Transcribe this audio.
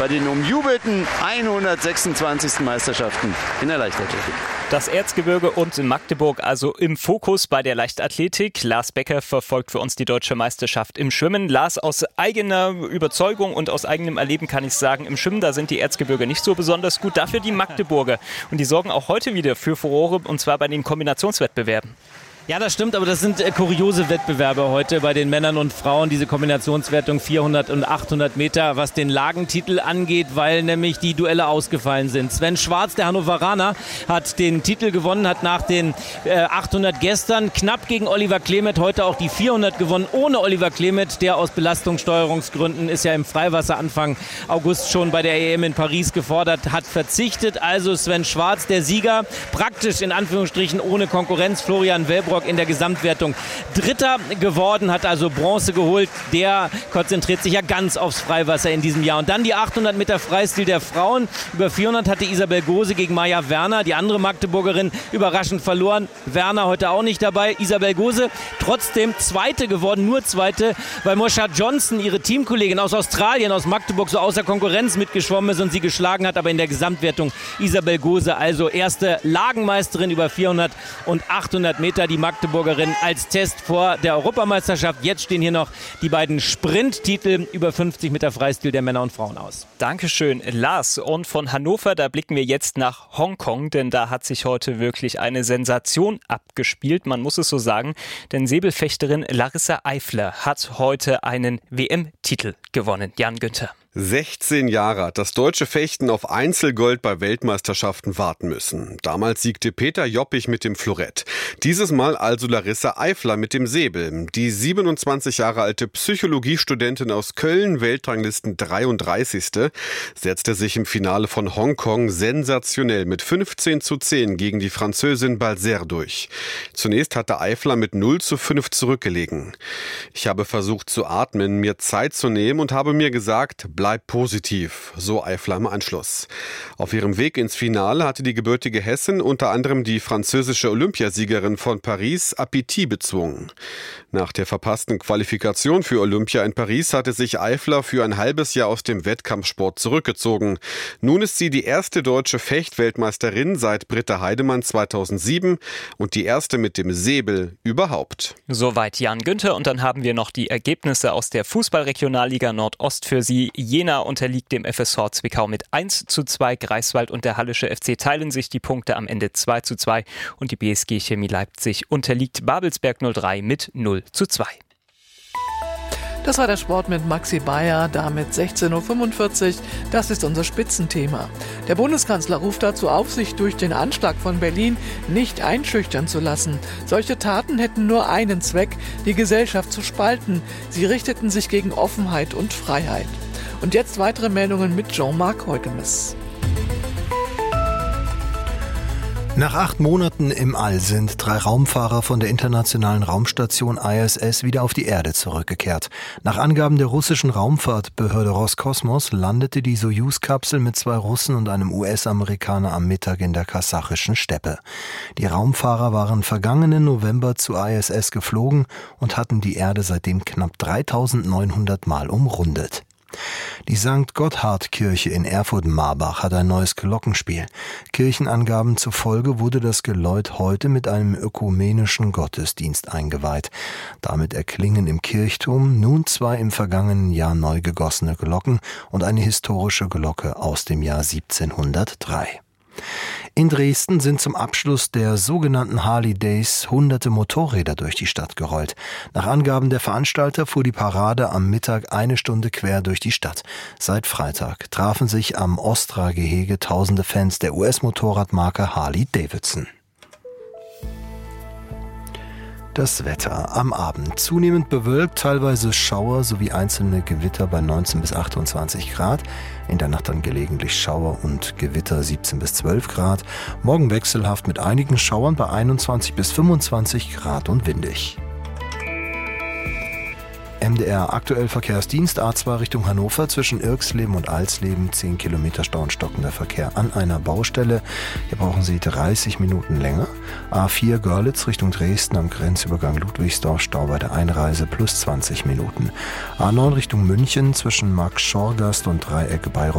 bei den umjubelten 126. Meisterschaften in der Leichtathletik. Das Erzgebirge und Magdeburg also im Fokus bei der Leichtathletik. Lars Becker verfolgt für uns die deutsche Meisterschaft im Schwimmen. Lars, aus eigener Überzeugung und aus eigenem Erleben kann ich sagen, im Schwimmen, da sind die Erzgebirge nicht so besonders gut. Dafür die Magdeburger. Und die sorgen auch heute wieder für Furore, und zwar bei den Kombinationswettbewerben. Ja, das stimmt, aber das sind kuriose Wettbewerbe heute bei den Männern und Frauen, diese Kombinationswertung 400 und 800 Meter, was den Lagentitel angeht, weil nämlich die Duelle ausgefallen sind. Sven Schwarz, der Hannoveraner, hat den Titel gewonnen, hat nach den 800 gestern knapp gegen Oliver Klemet heute auch die 400 gewonnen, ohne Oliver Klemet, der aus Belastungssteuerungsgründen ist ja im Freiwasser Anfang August schon bei der EM in Paris gefordert, hat verzichtet. Also Sven Schwarz, der Sieger, praktisch in Anführungsstrichen ohne Konkurrenz. Florian Wellbrock in der Gesamtwertung Dritter geworden, hat also Bronze geholt. Der konzentriert sich ja ganz aufs Freiwasser in diesem Jahr. Und dann die 800 Meter Freistil der Frauen. Über 400 hatte Isabel Gose gegen Maja Werner, die andere Magdeburgerin, überraschend verloren. Werner heute auch nicht dabei. Isabel Gose trotzdem Zweite geworden, nur Zweite, weil Mosha Johnson, ihre Teamkollegin aus Australien, aus Magdeburg, so außer Konkurrenz mitgeschwommen ist und sie geschlagen hat. Aber in der Gesamtwertung Isabel Gose also erste Lagenmeisterin über 400 und 800 Meter. Die Magdeburgerin als Test vor der Europameisterschaft. Jetzt stehen hier noch die beiden Sprinttitel über 50 Meter Freistil der Männer und Frauen aus. Dankeschön, Lars. Und von Hannover, da blicken wir jetzt nach Hongkong, denn da hat sich heute wirklich eine Sensation abgespielt. Man muss es so sagen, denn Säbelfechterin Larissa Eifler hat heute einen WM-Titel gewonnen. Jan Günther. 16 Jahre hat das deutsche Fechten auf Einzelgold bei Weltmeisterschaften warten müssen. Damals siegte Peter Joppich mit dem Florett. Dieses Mal also Larissa Eifler mit dem Säbel. Die 27 Jahre alte Psychologiestudentin aus Köln, Weltranglisten 33. setzte sich im Finale von Hongkong sensationell mit 15:10 gegen die Französin Balzer durch. Zunächst hatte Eifler mit 0:5 zurückgelegen. Ich habe versucht zu atmen, mir Zeit zu nehmen und habe mir gesagt, bleib positiv, so Eifler im Anschluss. Auf ihrem Weg ins Finale hatte die gebürtige Hessin unter anderem die französische Olympiasiegerin von Paris Appetit bezwungen. Nach der verpassten Qualifikation für Olympia in Paris hatte sich Eifler für ein halbes Jahr aus dem Wettkampfsport zurückgezogen. Nun ist sie die erste deutsche Fechtweltmeisterin seit Britta Heidemann 2007 und die erste mit dem Säbel überhaupt. Soweit Jan Günther, und dann haben wir noch die Ergebnisse aus der Fußball-Regionalliga Nordost für Sie. Jena unterliegt dem FSV Zwickau mit 1:2. Greifswald und der Hallische FC teilen sich die Punkte am Ende 2:2. Und die BSG Chemie Leipzig unterliegt Babelsberg 03 mit 0:2. Das war der Sport mit Maxi Bayer, damit 16:45 Uhr. Das ist unser Spitzenthema. Der Bundeskanzler ruft dazu auf, sich durch den Anschlag von Berlin nicht einschüchtern zu lassen. Solche Taten hätten nur einen Zweck, die Gesellschaft zu spalten. Sie richteten sich gegen Offenheit und Freiheit. Und jetzt weitere Meldungen mit Jean-Marc Heugemes. Nach 8 Monaten im All sind 3 Raumfahrer von der internationalen Raumstation ISS wieder auf die Erde zurückgekehrt. Nach Angaben der russischen Raumfahrtbehörde Roskosmos landete die Sojus-Kapsel mit 2 Russen und einem US-Amerikaner am Mittag in der kasachischen Steppe. Die Raumfahrer waren vergangenen November zu ISS geflogen und hatten die Erde seitdem knapp 3900 Mal umrundet. Die St. Gotthard-Kirche in Erfurt-Marbach hat ein neues Glockenspiel. Kirchenangaben zufolge wurde das Geläut heute mit einem ökumenischen Gottesdienst eingeweiht. Damit erklingen im Kirchturm nun 2 im vergangenen Jahr neu gegossene Glocken und eine historische Glocke aus dem Jahr 1703. In Dresden sind zum Abschluss der sogenannten Harley Days hunderte Motorräder durch die Stadt gerollt. Nach Angaben der Veranstalter fuhr die Parade am Mittag 1 Stunde quer durch die Stadt. Seit Freitag trafen sich am Ostra-Gehege tausende Fans der US-Motorradmarke Harley Davidson. Das Wetter am Abend. Zunehmend bewölkt, teilweise Schauer sowie einzelne Gewitter bei 19 bis 28 Grad. In der Nacht dann gelegentlich Schauer und Gewitter 17 bis 12 Grad. Morgen wechselhaft mit einigen Schauern bei 21 bis 25 Grad und windig. MDR aktuell Verkehrsdienst A2 Richtung Hannover zwischen Irxleben und Alsleben 10 Kilometer Stau und stockender Verkehr an einer Baustelle. Hier brauchen Sie 30 Minuten länger. A4 Görlitz Richtung Dresden am Grenzübergang Ludwigsdorf Stau bei der Einreise plus 20 Minuten. A9 Richtung München zwischen Marktschorgast und Dreieck Bayreuth